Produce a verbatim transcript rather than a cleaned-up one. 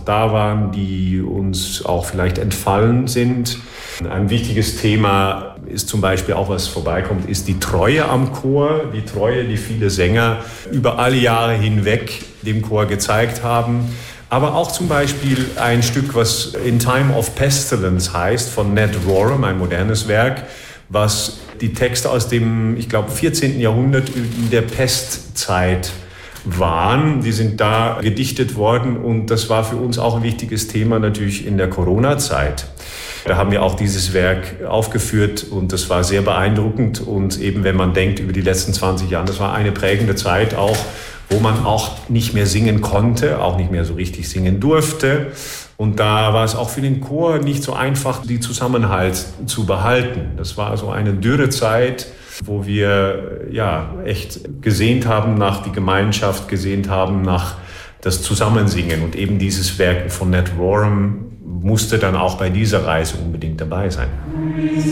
da waren, die uns auch vielleicht entfallen sind. Ein wichtiges Thema ist zum Beispiel auch, was vorbeikommt, ist die Treue am Chor. Die Treue, die viele Sänger über alle Jahre hinweg dem Chor gezeigt haben. Aber auch zum Beispiel ein Stück, was In Time of Pestilence heißt, von Ned Rorem, ein modernes Werk, was die Texte aus dem, ich glaube, vierzehnten Jahrhundert in der Pestzeit waren. Die sind da gedichtet worden und das war für uns auch ein wichtiges Thema natürlich in der Corona-Zeit. Da haben wir auch dieses Werk aufgeführt und das war sehr beeindruckend. Und eben, wenn man denkt über die letzten zwanzig Jahre, das war eine prägende Zeit auch, wo man auch nicht mehr singen konnte, auch nicht mehr so richtig singen durfte. Und da war es auch für den Chor nicht so einfach, die Zusammenhalt zu behalten. Das war so eine Dürrezeit, wo wir ja echt gesehnt haben nach die Gemeinschaft, gesehnt haben nach das Zusammensingen. Und eben dieses Werk von Ned Rorem musste dann auch bei dieser Reise unbedingt dabei sein.